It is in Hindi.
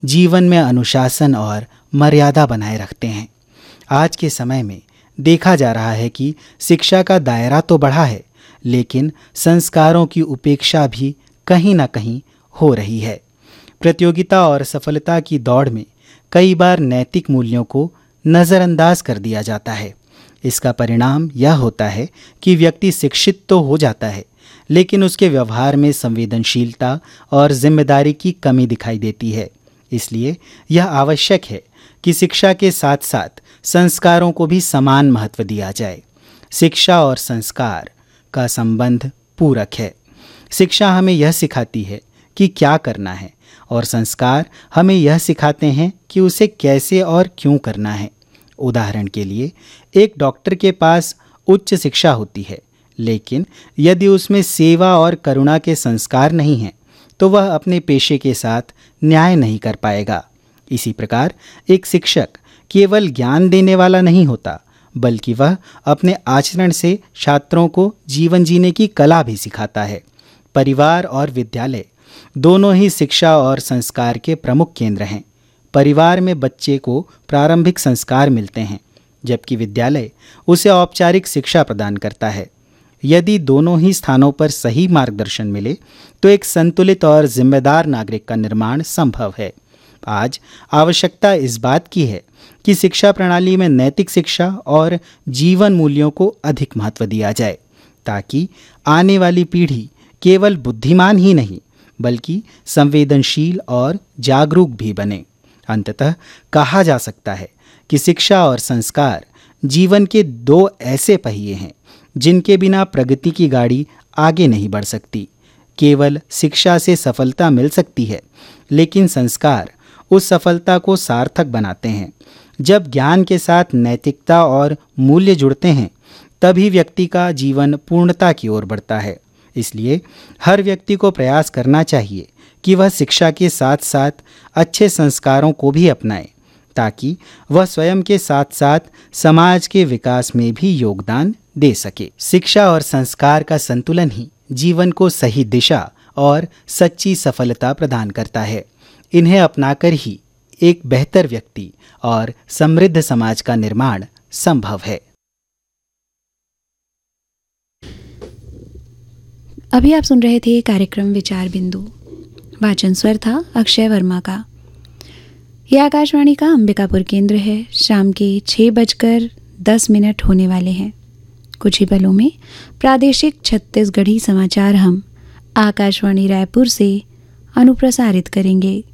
जीवन में अनुशासन और मर्यादा बनाए रखते हैं। आज के समय में देखा जा रहा है कि शिक्षा का दायरा तो बढ़ा है, लेकिन संस्कारों की उपेक्षा भी कहीं ना कहीं हो रही है। प्रतियोगिता और सफलता की दौड़ में कई बार नैतिक मूल्यों को नज़रअंदाज कर दिया जाता है। इसका परिणाम यह होता है कि व्यक्ति शिक्षित तो हो जाता है, लेकिन उसके व्यवहार में संवेदनशीलता और जिम्मेदारी की कमी दिखाई देती है। इसलिए यह आवश्यक है कि शिक्षा के साथ साथ संस्कारों को भी समान महत्व दिया जाए। शिक्षा और संस्कार का संबंध पूरक है। शिक्षा हमें यह सिखाती है कि क्या करना है, और संस्कार हमें यह सिखाते हैं कि उसे कैसे और क्यों करना है। उदाहरण के लिए, एक डॉक्टर के पास उच्च शिक्षा होती है, लेकिन यदि उसमें सेवा और करुणा के संस्कार नहीं हैं, तो वह अपने पेशे के साथ न्याय नहीं कर पाएगा। इसी प्रकार एक शिक्षक केवल ज्ञान देने वाला नहीं होता, बल्कि वह अपने आचरण से छात्रों को जीवन जीने की कला भी सिखाता है। परिवार और विद्यालय दोनों ही शिक्षा और संस्कार के प्रमुख केंद्र हैं। परिवार में बच्चे को प्रारंभिक संस्कार मिलते हैं, जबकि विद्यालय उसे औपचारिक शिक्षा प्रदान करता है। यदि दोनों ही स्थानों पर सही मार्गदर्शन मिले तो एक संतुलित और जिम्मेदार नागरिक का निर्माण संभव है। आज आवश्यकता इस बात की है कि शिक्षा प्रणाली में नैतिक शिक्षा और जीवन मूल्यों को अधिक महत्व दिया जाए, ताकि आने वाली पीढ़ी केवल बुद्धिमान ही नहीं, बल्कि संवेदनशील और जागरूक भी बने। अंततः कहा जा सकता है कि शिक्षा और संस्कार जीवन के दो ऐसे पहिए हैं जिनके बिना प्रगति की गाड़ी आगे नहीं बढ़ सकती। केवल शिक्षा से सफलता मिल सकती है, लेकिन संस्कार उस सफलता को सार्थक बनाते हैं। जब ज्ञान के साथ नैतिकता और मूल्य जुड़ते हैं, तभी व्यक्ति का जीवन पूर्णता की ओर बढ़ता है। इसलिए हर व्यक्ति को प्रयास करना चाहिए कि वह शिक्षा के साथ साथ अच्छे संस्कारों को भी अपनाए, ताकि वह स्वयं के साथ साथ समाज के विकास में भी योगदान दे सके। शिक्षा और संस्कार का संतुलन ही जीवन को सही दिशा और सच्ची सफलता प्रदान करता है। इन्हें अपनाकर ही एक बेहतर व्यक्ति और समृद्ध समाज का निर्माण संभव है। अभी आप सुन रहे थे कार्यक्रम विचार बिंदु। वाचन स्वर था अक्षय वर्मा का। यह आकाशवाणी का अंबिकापुर केंद्र है। शाम के 6:10 होने वाले हैं। कुछ ही पलों में प्रादेशिक छत्तीसगढ़ी समाचार हम आकाशवाणी रायपुर से अनुप्रसारित करेंगे।